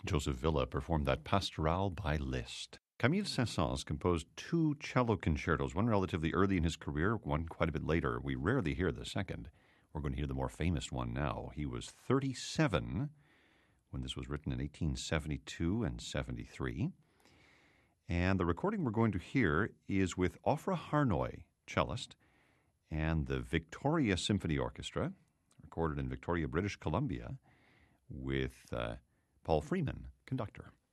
Joseph Villa performed that Pastorale by Liszt. Camille Saint-Saëns composed two cello concertos, one relatively early in his career, one quite a bit later. We rarely hear the second. We're going to hear the more famous one now. He was 37 when this was written in 1872 and 73. And the recording we're going to hear is with Ofra Harnoy, cellist, and the Victoria Symphony Orchestra, recorded in Victoria, British Columbia, with Paul Freeman, conductor.